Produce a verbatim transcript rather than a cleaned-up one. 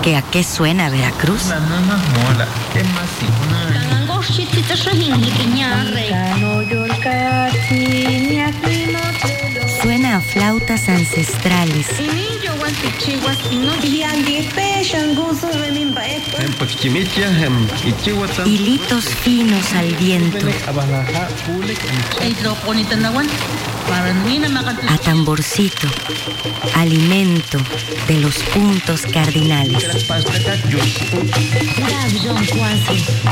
¿Que a qué suena Veracruz? La no más mola. ¿Qué más sí? Suena a flautas ancestrales. Hilitos finos al viento. A tamborcito, alimento de los puntos cardinales.